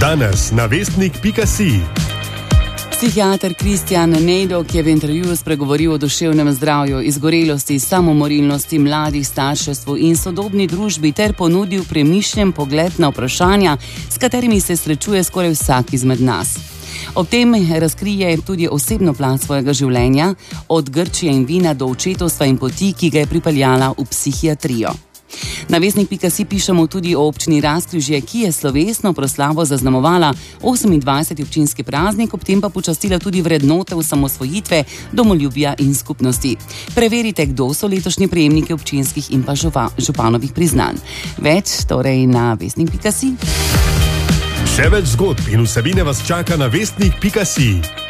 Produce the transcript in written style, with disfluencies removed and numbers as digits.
Danes na vestnik.si. Psihiater Kristjan Nejdo, ki je v intervjuju spregovoril o duševnem zdravju, izgorelosti, samomorilnosti, mladih, starševstvu in sodobni družbi ter ponudil premišljen pogled na vprašanja, s katerimi se srečuje skoraj vsak izmed nas. Ob tem razkrije tudi osebno plat svojega življenja, od Grčije in vina do očetovstva in poti, ki ga je pripeljala v psihiatrijo. Na vestnik.si pišemo tudi o občini Razkrižje, ki je slovesno proslavo zaznamovala 28. občinski praznik, ob tem pa počastila tudi vrednote osamosvojitve, domoljubja in skupnosti. Preverite, kdo so letošnji prejemniki občinskih in pa županovih priznanj. Več torej na vestnik.si. Še več zgodb in vsebine vas čaka na vestnik.si.